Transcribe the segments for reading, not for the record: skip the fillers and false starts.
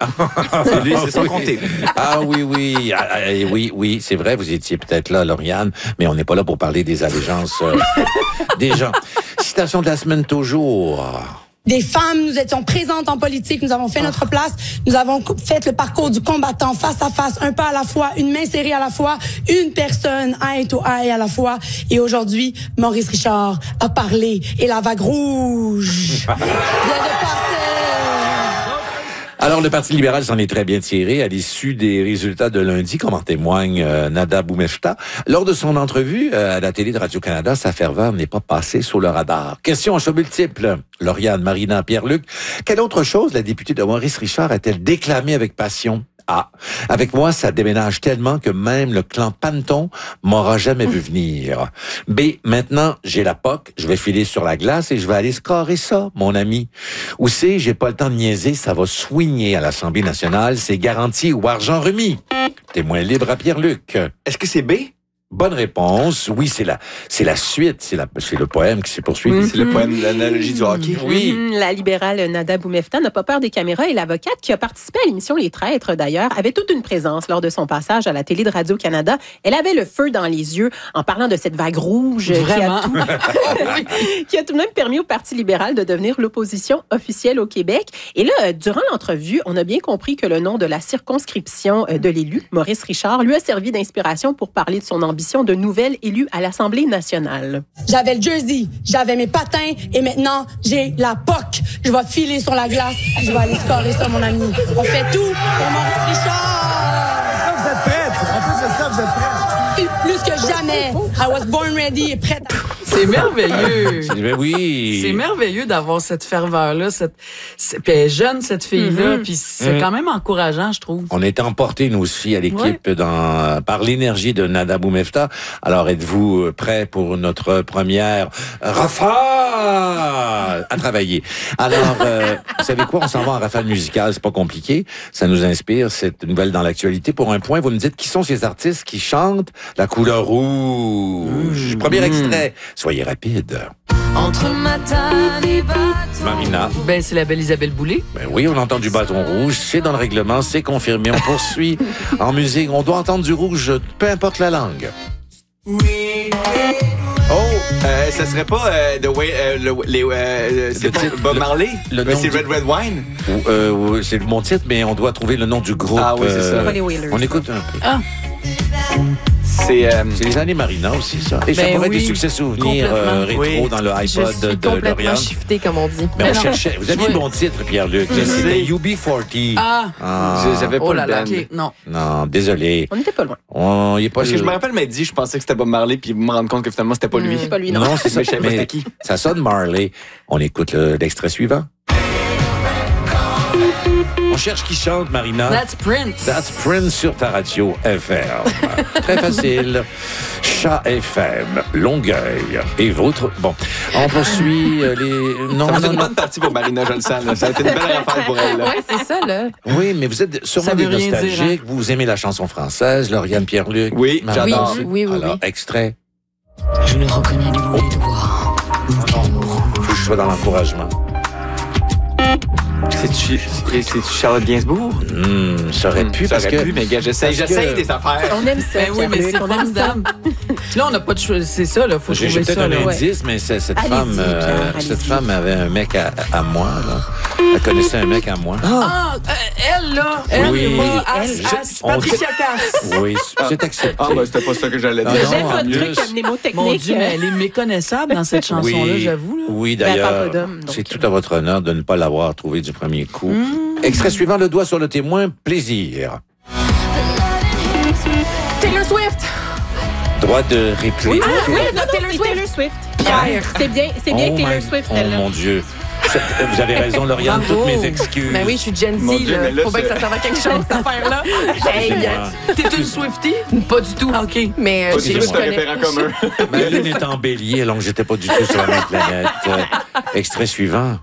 C'est son comté. Ah oui, c'est vrai, vous étiez peut-être là, Lauriane, mais on n'est pas là pour parler des allégeances des gens. Citation de la semaine toujours. Des femmes, nous étions présentes en politique, nous avons fait notre place, nous avons fait le parcours du combattant face à face, un pas à la fois, une main serrée à la fois, une personne eye to eye à la fois. Et aujourd'hui, Maurice Richard a parlé et la vague rouge vient de passer. Alors, le Parti libéral s'en est très bien tiré à l'issue des résultats de lundi, comme en témoigne Nada Boumefta. Lors de son entrevue à la télé de Radio-Canada, sa ferveur n'est pas passée sous le radar. Question en choix multiple. Lauriane, Marina, Pierre-Luc, quelle autre chose la députée de Maurice Richard a-t-elle déclamée avec passion? A. Avec moi, ça déménage tellement que même le clan Panton m'aura jamais vu venir. B. Maintenant, j'ai la POC, je vais filer sur la glace et je vais aller scorer ça, mon ami. Ou C. J'ai pas le temps de niaiser, ça va swinger à l'Assemblée nationale, c'est garanti ou argent remis. Témoin libre à Pierre-Luc. Est-ce que c'est B? Bonne réponse. Oui, c'est la suite. C'est le poème qui s'est poursuivi. C'est le poème de l'analogie du hockey. Oui. La libérale Nada Boumefta n'a pas peur des caméras et l'avocate qui a participé à l'émission Les Traîtres, d'ailleurs, avait toute une présence lors de son passage à la télé de Radio-Canada. Elle avait le feu dans les yeux en parlant de cette vague rouge qui a tout de même permis au Parti libéral de devenir l'opposition officielle au Québec. Et là, durant l'entrevue, on a bien compris que le nom de la circonscription de l'élu, Maurice Richard, lui a servi d'inspiration pour parler de son ambition de nouvel élu à l'Assemblée nationale. J'avais le jersey, j'avais mes patins et maintenant, j'ai la POC. Je vais filer sur la glace, je vais aller scorer ça, mon ami. On fait tout pour Maurice Richard. Vous êtes prêts? En plus de ça, vous êtes prêts? Plus que jamais. I was born ready et prête. C'est merveilleux. Oui. C'est merveilleux d'avoir cette ferveur-là. Puis elle est jeune, cette fille-là. Puis c'est quand même encourageant, je trouve. On est emportés, nous aussi, à l'équipe par l'énergie de Nada Boumefta. Alors, êtes-vous prêts pour notre première rafale à travailler? Alors, vous savez quoi? On s'en va en rafale musicale. C'est pas compliqué. Ça nous inspire, cette nouvelle dans l'actualité. Pour un point, vous me dites qui sont ces artistes qui chantent la couleur rouge. Premier extrait. Soyez rapide. Entre Matane et Bâton. Marina. Ben, c'est la belle Isabelle Boulay. Ben oui, on entend du bâton rouge. C'est dans le règlement, c'est confirmé. On poursuit en musique. On doit entendre du rouge, peu importe la langue. Ça serait pas c'est pas Bob Marley? C'est Red Red Wine? C'est mon titre, mais on doit trouver le nom du groupe. Ah oui, c'est ça. On écoute un peu. Ah. C'est les années Marina aussi, ça. Et ça pourrait être des succès souvenirs rétro dans le iPod de Lauriane. Complètement shifté, comme on dit. Mais on cherchait. Vous aviez le bon titre, Pierre-Luc. C'était UB40. J'avais pas le band. Okay. Non, désolé. On n'était pas loin. Parce que je me rappelle, m'a dit, je pensais que c'était Bob Marley, puis me rendre compte que finalement, c'était pas lui. C'est pas lui, non. Non, c'est ça. Mais je savais pas c'était qui. Ça sonne Marley. On écoute l'extrait suivant. On cherche qui chante, Marina. That's Prince. That's Prince sur ta radio FM. Très facile. Chat FM, Longueuil et votre... Bon, on poursuit les... Non, ça va être une bonne partie pour Marina, je le sens. Là. Ça a été une belle affaire pour elle. Oui, c'est ça, là. Oui, mais vous êtes sûrement des nostalgiques. Vous aimez la chanson française, Lauriane, Pierre-Luc. Oui, j'adore. Oui. Alors, extrait. Je le reconnais du bout des doigts. Faut que je sois dans l'encouragement. C'est-tu Charlotte Gainsbourg? Ça aurait pu, parce que... mais gars, j'essaye des affaires. On aime ça. Ben oui, mais c'est formidable. Là, on n'a pas de choix. C'est ça, là. Faut J'ai trouver peut-être ça. un Là. indice, mais cette Allez-y. femme avait un mec à moi, là. Elle connaissait un mec à moi. Elle, là. Elle, Oui. Patricia Cass. Oui, c'est accepté. C'était pas ça que j'allais dire. J'aime non, votre en truc plus. mnémotechnique. Mon Dieu, mais elle est méconnaissable dans cette chanson-là, j'avoue. Là. Oui, Ben, elle parle d'ailleurs, pas d'homme, donc. c'est tout à votre honneur de ne pas l'avoir trouvé du premier coup. Extrait suivant, le doigt sur le témoin, plaisir. Taylor Swift. Droit de réplique. Taylor Swift. Pierre. C'est bien Taylor Swift, celle-là. Oh mon Dieu. Vous avez raison, Lauriane, Bravo. toutes mes excuses. Ben oui, je suis Gen Mon Z, Dieu, mais là. là, Faut bien que c'est- ça serve à quelque chose, cette affaire-là. Hey, T'es une Swiftie? pas du tout. OK. Mais Pas je du tout, c'est un connais. référent commun. Ma lune est en bélier, alors que j'étais pas du tout sur la même planète. Extrait suivant.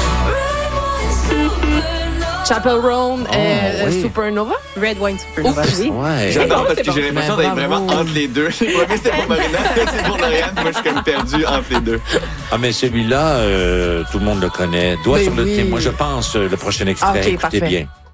Chapel Roan, oui. Supernova. Red Wine Supernova. Oui. Ouais. J'adore bon, parce c'est que j'ai bon. l'impression Mais d'être vraiment bravo. entre les deux. Le premier, c'était pour Marina, c'est pour Lauriane. Moi, je suis comme perdu entre les deux. Ah, mais celui-là, tout le monde le connaît. Doigt Ben sur le oui. témoin. Je pense, le prochain extrait. Ok, Écoutez parfait. bien.